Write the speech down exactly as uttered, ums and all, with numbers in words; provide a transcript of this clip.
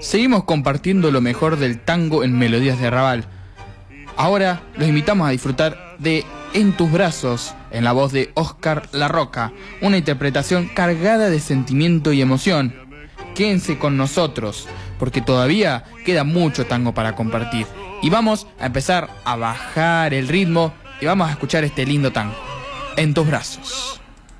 Seguimos compartiendo lo mejor del tango en Melodías de Arrabal. Ahora los invitamos a disfrutar de En tus brazos, en la voz de Óscar Larroca, una interpretación cargada de sentimiento y emoción. Quédense con nosotros, porque todavía queda mucho tango para compartir. Y vamos a empezar a bajar el ritmo y vamos a escuchar este lindo tango, En tus brazos.